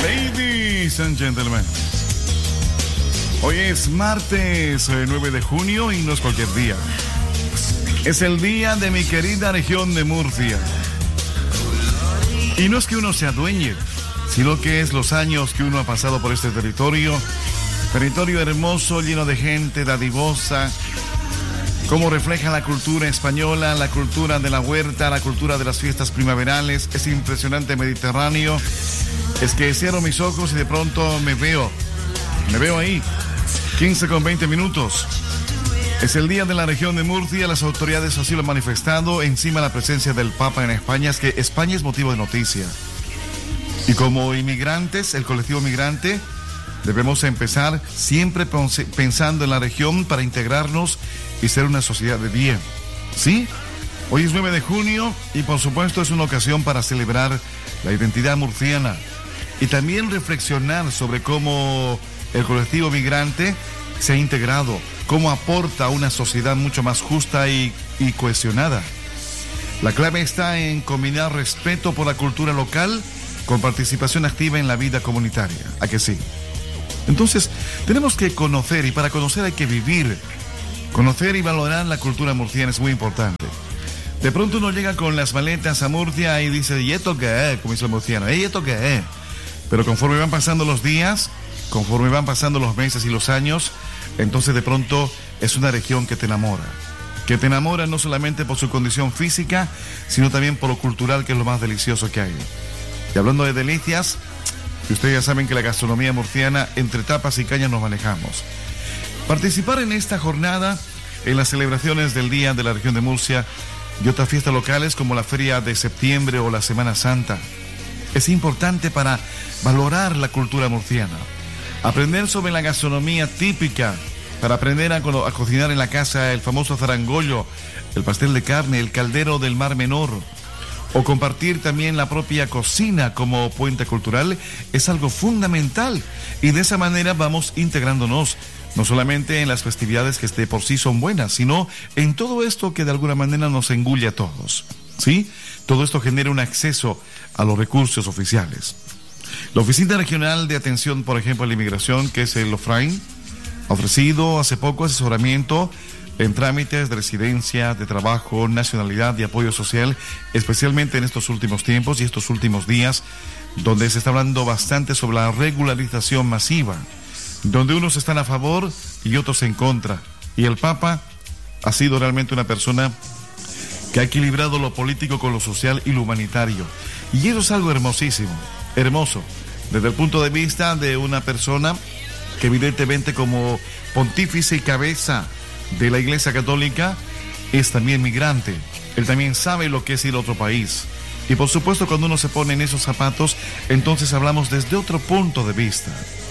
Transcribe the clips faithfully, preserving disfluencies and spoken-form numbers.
Ladies and gentlemen, hoy es martes nueve de junio y no es cualquier día. Es el día de mi querida región de Murcia. Y no es que uno se adueñe, sino que es los años que uno ha pasado por este territorio. Territorio hermoso, lleno de gente dadivosa, como refleja la cultura española, la cultura de la huerta, la cultura de las fiestas primaverales. Es impresionante Mediterráneo. Es que cierro mis ojos y de pronto me veo, me veo ahí, quince con veinte minutos. Es el día de la región de Murcia, las autoridades así lo han manifestado, encima la presencia del Papa en España. Es que España es motivo de noticia. Y como inmigrantes, el colectivo migrante, debemos empezar siempre pensando en la región para integrarnos y ser una sociedad de bien. ¿Sí? Hoy es nueve de junio y por supuesto es una ocasión para celebrar la identidad murciana y también reflexionar sobre cómo el colectivo migrante se ha integrado, cómo aporta a una sociedad mucho más justa y, y cohesionada. La clave está en combinar respeto por la cultura local con participación activa en la vida comunitaria. ¿A que sí? Entonces, tenemos que conocer, y para conocer hay que vivir. Conocer y valorar la cultura murciana es muy importante. De pronto uno llega con las maletas a Murcia y dice, ¿y esto qué es? Como dice el murciano, ¿y esto qué es? Pero conforme van pasando los días, conforme van pasando los meses y los años, entonces de pronto es una región que te enamora. Que te enamora no solamente por su condición física, sino también por lo cultural, que es lo más delicioso que hay. Y hablando de delicias, ustedes ya saben que la gastronomía murciana, entre tapas y cañas nos manejamos. Participar en esta jornada, en las celebraciones del Día de la Región de Murcia y otras fiestas locales como la Feria de Septiembre o la Semana Santa, es importante para valorar la cultura murciana. Aprender sobre la gastronomía típica, para aprender a, a cocinar en la casa el famoso zarangollo, el pastel de carne, el caldero del Mar Menor, o compartir también la propia cocina como puente cultural, es algo fundamental. Y de esa manera vamos integrándonos, no solamente en las festividades que de por sí son buenas, sino en todo esto que de alguna manera nos engulle a todos, ¿sí? Todo esto genera un acceso a los recursos oficiales. La Oficina Regional de Atención, por ejemplo, a la Inmigración, que es el OFRAIN, ha ofrecido hace poco asesoramiento en trámites de residencia, de trabajo, nacionalidad y apoyo social, especialmente en estos últimos tiempos y estos últimos días, donde se está hablando bastante sobre la regularización masiva, donde unos están a favor y otros en contra. Y el Papa ha sido realmente una persona que ha equilibrado lo político con lo social y lo humanitario. Y eso es algo hermosísimo, hermoso, desde el punto de vista de una persona que evidentemente como pontífice y cabeza de la Iglesia Católica es también migrante. Él también sabe lo que es ir a otro país. Y por supuesto cuando uno se pone en esos zapatos, entonces hablamos desde otro punto de vista.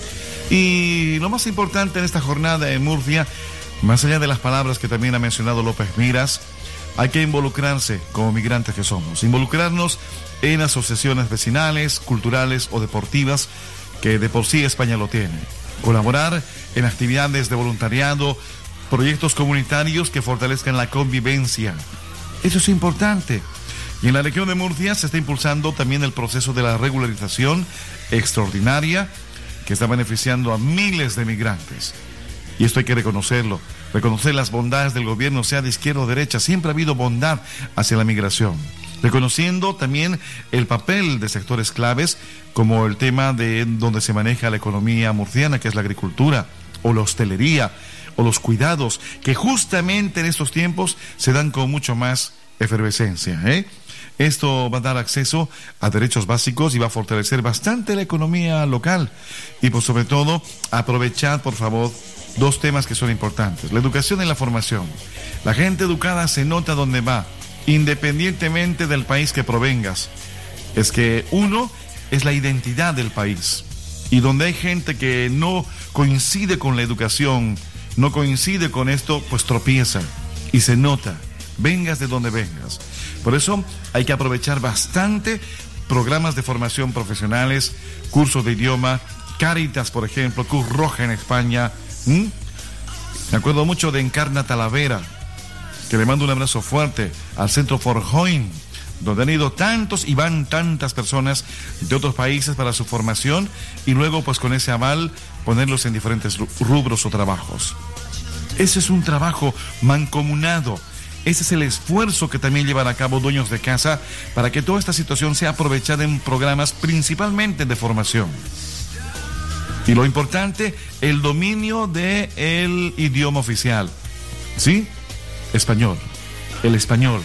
Y lo más importante en esta jornada en Murcia, más allá de las palabras que también ha mencionado López Miras, hay que involucrarse como migrantes que somos, involucrarnos en asociaciones vecinales, culturales o deportivas, que de por sí España lo tiene. Colaborar en actividades de voluntariado, proyectos comunitarios que fortalezcan la convivencia. Eso es importante. Y en la región de Murcia se está impulsando también el proceso de la regularización extraordinaria que está beneficiando a miles de migrantes. Y esto hay que reconocerlo. Reconocer las bondades del gobierno, sea de izquierda o derecha. Siempre ha habido bondad hacia la migración. Reconociendo también el papel de sectores claves, como el tema de donde se maneja la economía murciana, que es la agricultura, o la hostelería, o los cuidados, que justamente en estos tiempos se dan con mucho más efervescencia, ¿eh? Esto va a dar acceso a derechos básicos y va a fortalecer bastante la economía local. Y por sobre todo, aprovechad, por favor, dos temas que son importantes: la educación y la formación. La gente educada se nota donde va, independientemente del país que provengas. Es que uno es la identidad del país. Y donde hay gente que no coincide con la educación, no coincide con esto, pues tropieza. Y se nota, vengas de donde vengas. Por eso hay que aprovechar bastante programas de formación profesionales, cursos de idioma, Cáritas, por ejemplo, Cruz Roja en España. ¿Mm? Me acuerdo mucho de Encarna Talavera, que le mando un abrazo fuerte al Centro Forjoin donde han ido tantos y van tantas personas de otros países para su formación y luego pues con ese aval ponerlos en diferentes rubros o trabajos. Ese es un trabajo mancomunado. Ese es el esfuerzo que también llevan a cabo dueños de casa para que toda esta situación sea aprovechada en programas principalmente de formación. Y lo importante, el dominio del idioma oficial. ¿Sí? Español. El español.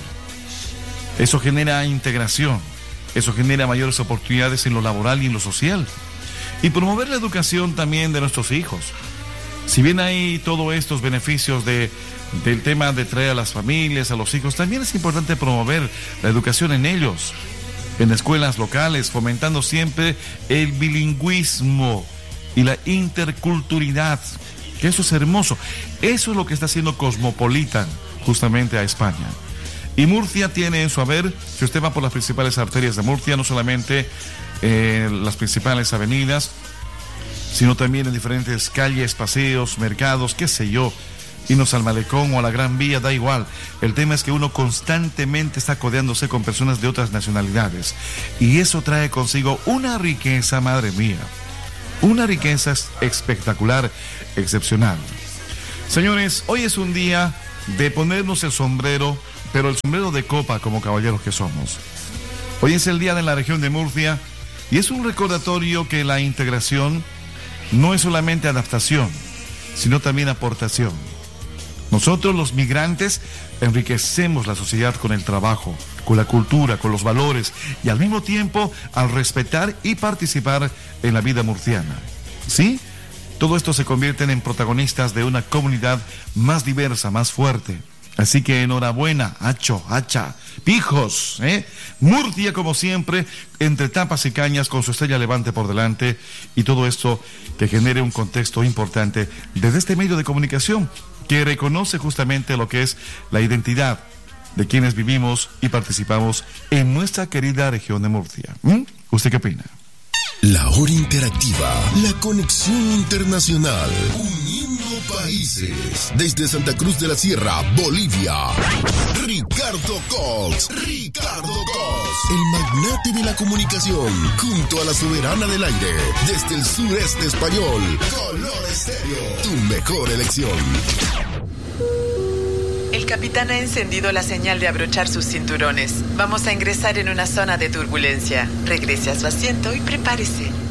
Eso genera integración. Eso genera mayores oportunidades en lo laboral y en lo social. Y promover la educación también de nuestros hijos. Si bien hay todos estos beneficios de, del tema de traer a las familias, a los hijos, también es importante promover la educación en ellos, en escuelas locales, fomentando siempre el bilingüismo y la interculturalidad, que eso es hermoso. Eso es lo que está haciendo Cosmopolitan justamente a España. Y Murcia tiene en su haber, si usted va por las principales arterias de Murcia, no solamente eh, las principales avenidas, sino también en diferentes calles, paseos, mercados, qué sé yo, irnos al malecón o a la Gran Vía, da igual. El tema es que uno constantemente está codeándose con personas de otras nacionalidades. Y eso trae consigo una riqueza, madre mía. Una riqueza espectacular, excepcional. Señores, hoy es un día de ponernos el sombrero, pero el sombrero de copa como caballeros que somos. Hoy es el día de la región de Murcia y es un recordatorio que la integración no es solamente adaptación, sino también aportación. Nosotros los migrantes enriquecemos la sociedad con el trabajo, con la cultura, con los valores y al mismo tiempo al respetar y participar en la vida murciana. ¿Sí? Todo esto se convierten en protagonistas de una comunidad más diversa, más fuerte. Así que enhorabuena, hacho, hacha, pijos, ¿eh? Murcia, como siempre, entre tapas y cañas, con su estrella levante por delante, y todo esto que genere un contexto importante desde este medio de comunicación que reconoce justamente lo que es la identidad de quienes vivimos y participamos en nuestra querida región de Murcia. ¿Mm? ¿Usted qué opina? La hora interactiva, la conexión internacional, uniendo países. Desde Santa Cruz de la Sierra, Bolivia, Ricardo Cox, Ricardo Cox, el magnate de la comunicación, junto a la soberana del aire, desde el sureste español, Color Estéreo, tu mejor elección. El capitán ha encendido la señal de abrochar sus cinturones. Vamos a ingresar en una zona de turbulencia. Regrese a su asiento y prepárese.